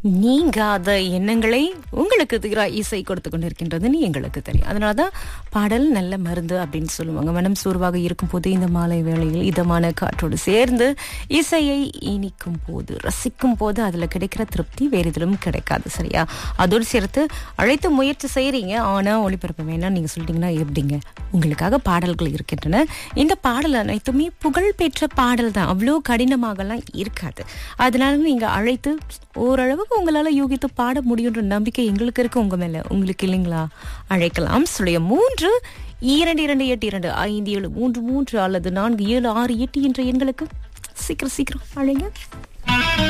நீங்காத எண்ணங்களை உங்களுக்கு தீரா இசை கொடுத்து கொண்டிருக்கின்றதுன்னு எங்களுக்கு தெரியும். அதனாலதான் பாடல் நல்ல மருந்து அப்படின்னு சொல்லுவாங்க. மனம் சோர்வாக இருக்கும் போது இந்த மாலை வேளையில் இதமான காற்றோடு சேர்ந்து இசையை இனிக்கும் போது, ரசிக்கும் போது அதுல கிடைக்கிற திருப்தி வேறு எதிலும் கிடைக்காது. சரியா? அதோடு சேர்த்து அழைத்து முயற்சி செய்யறீங்க, ஆனா ஒளிபரப்ப வேணாம் நீங்க சொல்லிட்டீங்கன்னா எப்படிங்க? உங்களுக்காக பாடல்கள் இருக்கின்றன. இந்த பாடல் அனைத்துமே புகழ்பெற்ற பாடல் தான், அவ்வளோ கடினமாகலாம் இருக்காது. அதனால நீங்க அழைத்து ஓரளவுக்கு உங்களால யூகித்து பாட முடியுன்ற நம்பிக்கை எங்களுக்கு இருக்கு உங்க மேல. உங்களுக்கு இல்லைங்களா? அழைக்கலாம். 3 2 2 8 2 5 7 3 3 அல்லது 4 7 6 8 என்ற எண்களுக்கு சீக்கிரம் அழைங்க.